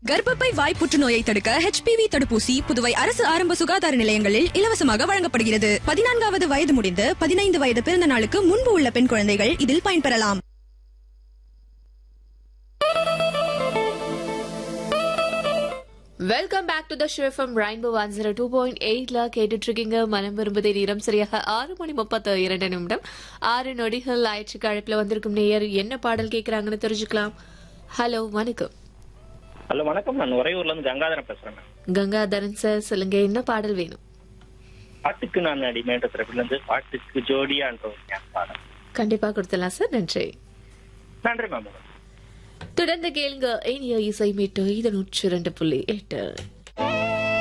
கர்ப்பப்பை வாய் புற்றுநோயை தடுக்க HPV தடுப்பூசி புதுவை அரசு ஆரம்ப சுகாதார நிலையங்களில் இலவசமாக வழங்கப்படுகிறது. 14வது வயது முடிந்து 15 வயது பிறந்த நாளுக்கு முன்பு உள்ள பெண் குழந்தைகள் இதில் பயன்பெறலாம். Welcome back to the show from rainbow 102.8ல கேட்டுட்டு இருக்கீங்க. மனம் விரும்புதே நேரம் சரியாக 6:32 6 நொடிகள் ஆயிடுச்சு. அழைப்புல வந்திருக்கும் நேயர் என்ன பாடல் கேட்கறாங்கன்னு தெரிஞ்சுக்கலாம். ஹலோ, வணக்கம். ஹலோ வணக்கம், நான் உறையூர்ல இருந்து கங்காதரன் பேசுறேன். கங்காதரன் சார், சொல்லுங்க என்ன பாடல் வேணும்? பாட்டுக்கு நான் அடிமைன்ற திரைப்படத்துல இருந்து பாட்டுக்கு ஜோடியான்ற ஒரு பாடல் கண்டிப்பா கொடுத்துடலாம் சார். நன்றி. நன்றி மேம். தொடர்ந்து கேளுங்க. இனிய இசை மீட்டு இது 102.8.